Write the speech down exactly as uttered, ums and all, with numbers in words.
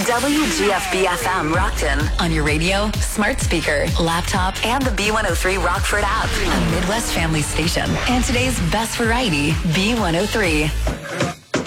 W G F B F M Rockton. On your radio, smart speaker, laptop, and the B one oh three Rockford app. A Midwest family station. And today's best variety, B one oh three.